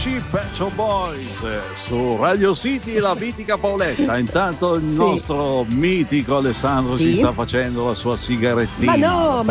12 Pet Shop Boys su Radio City, la mitica Paoletta. Intanto il nostro mitico Alessandro ci sta facendo la sua sigarettina. Ma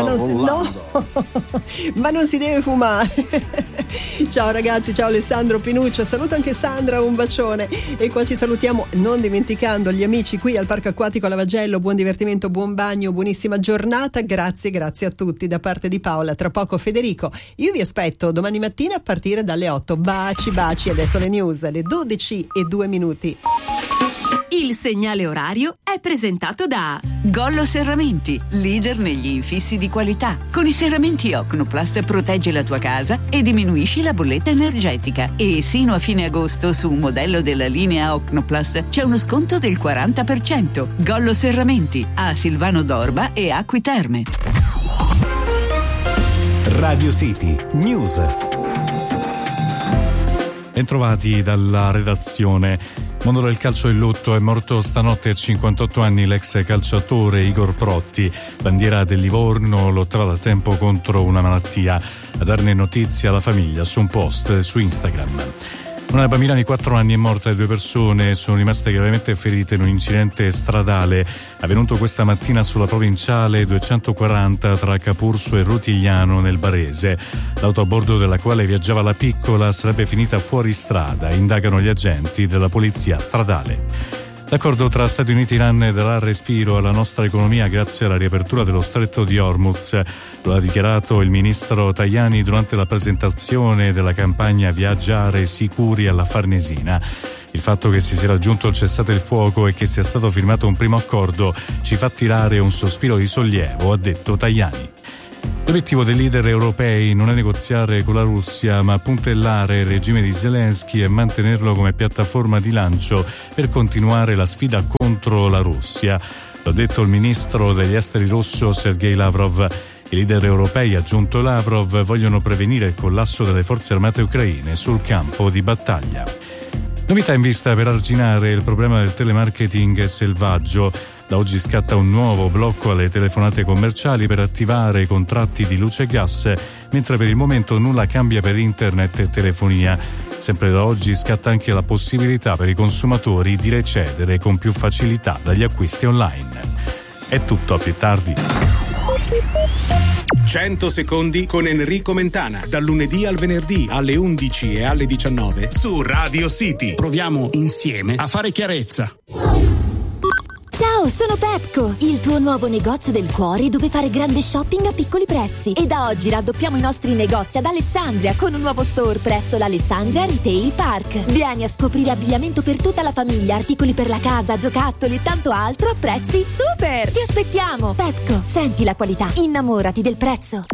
non si deve fumare. Ciao ragazzi, ciao Alessandro Pinuccio, saluto anche Sandra, un bacione. E qua ci salutiamo non dimenticando gli amici qui al Parco Acquatico Lavagello. Buon divertimento, buon bagno, buonissima giornata. Grazie a tutti da parte di Paola. Tra poco Federico. Io vi aspetto domani mattina a partire dalle 8. Baci, adesso le news, alle 12:02. Il segnale orario è presentato da Gollo Serramenti, leader negli infissi di qualità. Con i serramenti Ocnoplast proteggi la tua casa e diminuisci la bolletta energetica. E sino a fine agosto su un modello della linea Ocnoplast c'è uno sconto del 40%. Gollo Serramenti a Silvano d'Orba e Acqui Terme. Radio City News. Bentrovati dalla redazione. Mondo del calcio in lutto, è morto stanotte a 58 anni l'ex calciatore Igor Protti, bandiera del Livorno, lottava da tempo contro una malattia. A darne notizia la famiglia su un post su Instagram. Una bambina di 4 anni è morta e 2 persone sono rimaste gravemente ferite in un incidente stradale avvenuto questa mattina sulla provinciale 240 tra Capurso e Rutigliano nel Barese. L'auto a bordo della quale viaggiava la piccola sarebbe finita fuori strada, indagano gli agenti della polizia stradale. L'accordo tra Stati Uniti e Iran darà respiro alla nostra economia grazie alla riapertura dello stretto di Hormuz. Lo ha dichiarato il ministro Tajani durante la presentazione della campagna Viaggiare sicuri alla Farnesina. Il fatto che si sia raggiunto il cessate il fuoco e che sia stato firmato un primo accordo ci fa tirare un sospiro di sollievo, ha detto Tajani. L'obiettivo dei leader europei non è negoziare con la Russia, ma puntellare il regime di Zelensky e mantenerlo come piattaforma di lancio per continuare la sfida contro la Russia. L'ha detto il ministro degli esteri russo Sergei Lavrov. I leader europei, aggiunto Lavrov, vogliono prevenire il collasso delle forze armate ucraine sul campo di battaglia. Novità in vista per arginare il problema del telemarketing selvaggio. Da oggi scatta un nuovo blocco alle telefonate commerciali per attivare i contratti di luce e gas, mentre per il momento nulla cambia per internet e telefonia. Sempre da oggi scatta anche la possibilità per i consumatori di recedere con più facilità dagli acquisti online. È tutto, a più tardi. 100 secondi con Enrico Mentana, dal lunedì al venerdì alle 11 e alle 19 su Radio City. Proviamo insieme a fare chiarezza. Ciao, sono Pepco, il tuo nuovo negozio del cuore dove fare grande shopping a piccoli prezzi. E da oggi raddoppiamo i nostri negozi ad Alessandria con un nuovo store presso l'Alessandria Retail Park. Vieni a scoprire abbigliamento per tutta la famiglia, articoli per la casa, giocattoli e tanto altro a prezzi super. Ti aspettiamo. Pepco, senti la qualità, innamorati del prezzo.